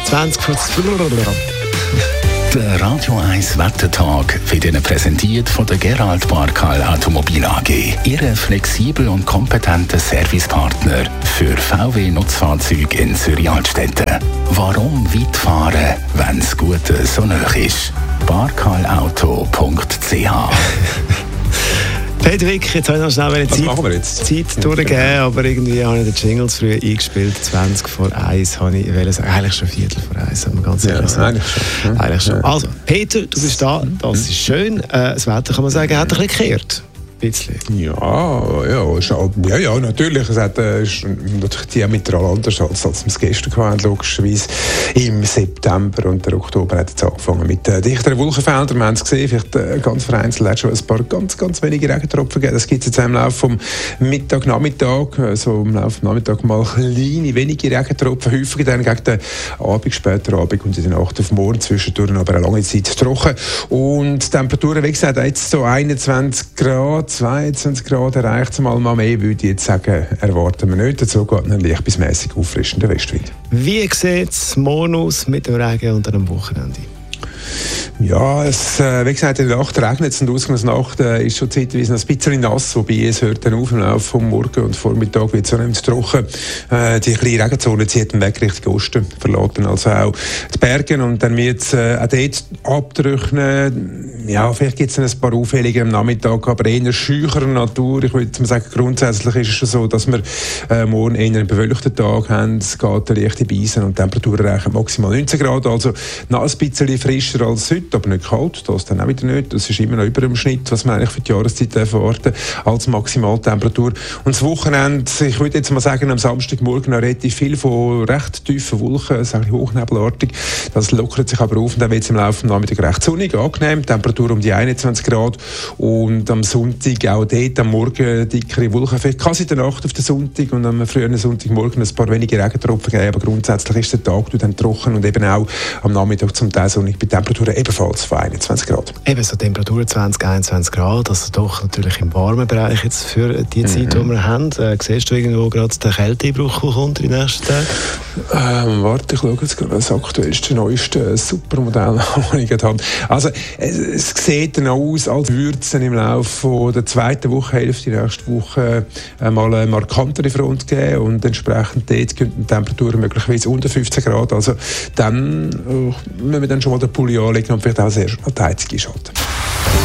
20 vor... Der Radio 1 Wettertag wird Ihnen präsentiert von der Gerald Barkal Automobil AG. Ihre flexibel und kompetente Servicepartner für VW-Nutzfahrzeuge in Zürich-Altstetten. Warum weit fahren, wenn es gut so nah ist? barkalauto.ch. Pedrick, jetzt habe ich noch schnell Zeit durchgeben, aber irgendwie habe ich den Jingle zu früh eingespielt. 20 vor 1 habe ich sagen. Eigentlich schon Viertel vor 1, aber ganz ehrlich sagen. Eigentlich schon. Also, Peter, du bist da, das ist schön. Das Wetter, kann man sagen, hat ein bisschen gekehrt. Ja, natürlich. Es hat natürlich diametral anders als wir es gestern hatten, logischerweise im September. Und der Oktober hat jetzt angefangen mit dichteren Wolkenfeldern. Wir haben es gesehen, vielleicht ganz vereinzelt hat schon ein paar ganz wenige Regentropfen gegeben. Das gibt es jetzt im Laufe vom Mittag-Nachmittag. Also im Laufe des Nachmittags mal kleine, wenige Regentropfen, häufiger dann gegen den Abend, später Abend und in der Nacht auf morgen zwischendurch, aber eine lange Zeit trocken. Und die Temperaturen, wie gesagt, jetzt so 21 Grad, 22 Grad erreicht es mal mehr, würde ich jetzt sagen, erwarten wir nicht. Dazu geht ein leicht bis mäßig auffrischender Westwind. Wie sieht es morgen aus mit dem Regen und am Wochenende? Ja, wie gesagt, in der Nacht regnet es und Ausgangsnacht ist schon zeitweise noch ein bisschen nass, wobei es hört dann auf im Laufe vom Morgen und Vormittag wird es auch nicht trocken. Die kleine Regenzone zieht den Weg Richtung Osten, verlässt dann also auch die Berge und dann wird es auch dort abtrocknen. Ja, vielleicht gibt es ein paar Auffällige am Nachmittag, aber eher scheucher Natur. Ich würde mal sagen, grundsätzlich ist es schon so, dass wir morgen eher einen bewölkten Tag haben. Es geht eine leichte Beisen und die Temperaturen erreichen maximal 19 Grad, also noch ein bisschen frischer als heute, aber nicht kalt, das dann auch wieder nicht. Das ist immer noch über dem Schnitt, was man eigentlich für die Jahreszeit erwarten als Maximaltemperatur. Und das Wochenende, ich würde jetzt mal sagen, am Samstagmorgen noch relativ viel von recht tiefen Wolken, es ist eigentlich hochnebelartig. Das lockert sich aber auf und dann wird es im Laufe des Nachmittags recht sonnig, angenehm, Temperatur um die 21 Grad und am Sonntag auch dort am Morgen dickere Wolken, vielleicht kann es in der Nacht auf den Sonntag und am frühen Sonntagmorgen ein paar wenige Regentropfen geben, aber grundsätzlich ist der Tag dann trocken und eben auch am Nachmittag zum Teil sonnig bei Temperaturen ebenfalls von 21 Grad. Eben so Temperaturen 20, 21 Grad, also doch natürlich im warmen Bereich jetzt für die Zeit, die wir haben. Siehst du irgendwo gerade den Kälteeinbruch, der kommt in den nächsten Tagen? Warte, ich schaue jetzt gerade das aktuellste, neueste Supermodell, das ich habe. Also es sieht dann aus, als würde es dann im Laufe der zweiten Wochehälfte, nächste Woche, mal eine markantere Front geben und entsprechend dort könnten die Temperaturen möglicherweise unter 15 Grad. Also dann müssen wir dann schon mal den Pulli anlegen und vielleicht auch sehr schnell die Heizung einschalten.